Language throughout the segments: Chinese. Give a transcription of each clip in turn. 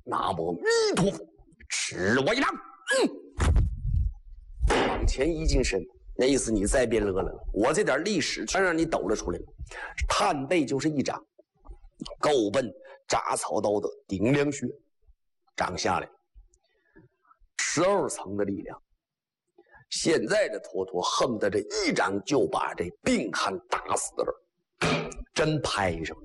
南无弥陀佛，吃我一掌！往前一近身，那意思你再别乐了，我这点历史全让你抖了出来了。探背就是一掌，够奔铡草刀的顶梁穴，掌下来12层的力量。现在的坨坨恨不得这一掌就把这病汉打死的人，真拍上了。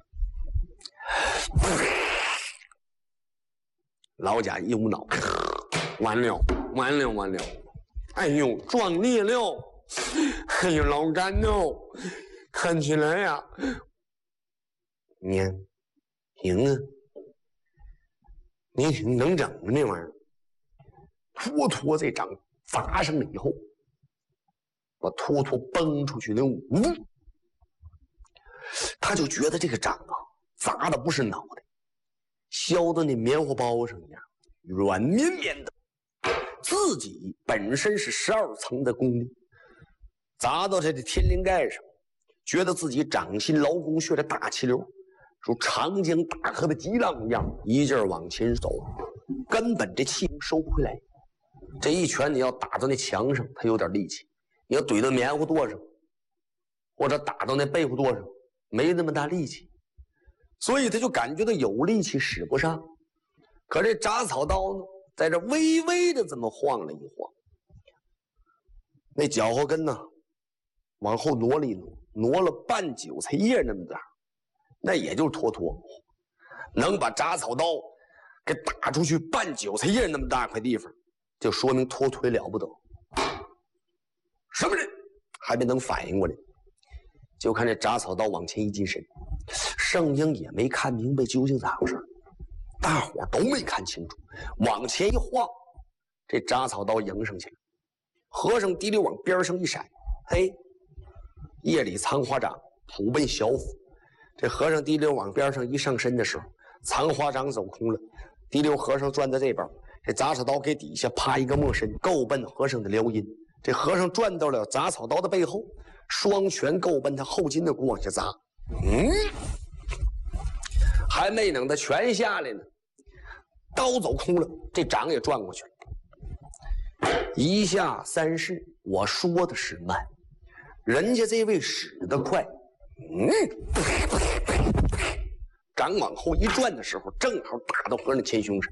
老贾一无脑，完了完了完了！哎呦，壮烈了！哎呦，老干哦，看起来呀，娘，行啊，你挺能整的那玩意儿。坨坨这掌砸上了以后，把坨坨崩出去那舞，他就觉得这个掌啊，砸的不是脑袋，削到那棉花包上一样，软绵绵的。自己本身是12层的功力，砸到这个天灵盖上，觉得自己掌心劳宫穴的大气流如长江大河的激浪一样，一劲儿往前走，根本这气收不回来。这一拳你要打到那墙上，他有点力气；你要怼到棉花垛上，或者打到那被窝垛上，没那么大力气，所以他就感觉到有力气使不上。可这铡草刀呢，在这微微的这么晃了一晃，那脚后跟呢往后挪了一挪，挪了半韭菜叶那么大，那也就是坨坨能把铡草刀给打出去半韭菜叶那么大块地方，就说明坨腿了不得。什么人还没能反应过来，就看这铡草刀往前一近身，圣婴也没看明白究竟咋回事，大伙都没看清楚，往前一晃，这铡草刀迎上去了。和尚滴溜往边上一闪，嘿，夜里藏花掌普奔小府。这和尚滴溜往边上一上身的时候，藏花掌走空了，滴溜和尚转到这边，这铡草刀给底下趴一个没身，够奔和尚的撩阴。这和尚转到了铡草刀的背后，双拳够奔他后筋的骨往下砸。还没等他拳下来呢，刀走空了，这掌也转过去了。一下三式，我说的是慢，人家这位使得快。掌往后一转的时候，正好打到和尚的前胸上，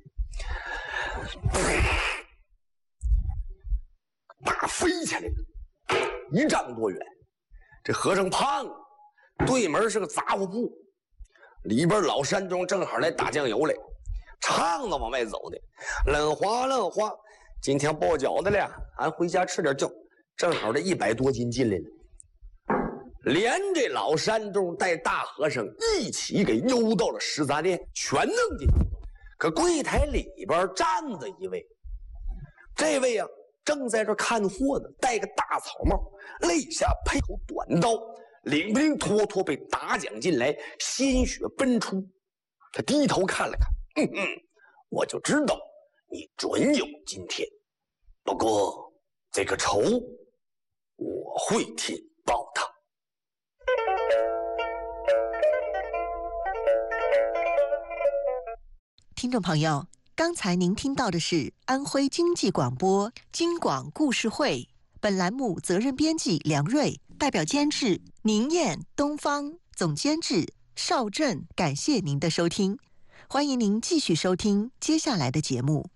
打飞起来了，1丈多远。这和尚胖，对门是个杂货铺，里边老山东正好来打酱油来，唱着往外走的，冷花冷花，今天包饺子了，俺回家吃点饺，正好这100多斤进来了。连这老山东带大和尚一起给邮到了食杂店，全弄进去。可柜台里边站着一位，这位啊正在这看货呢，戴个大草帽，肋下配口短刀，领不领坨坨被打将进来，鲜血奔出。他低头看了看，我就知道你准有今天，不过这个仇我会替你报他。 听众朋友，刚才您听到的是安徽经济广播京广故事会，本栏目责任编辑梁瑞，代表监制宁燕、东方，总监制邵振。感谢您的收听，欢迎您继续收听接下来的节目。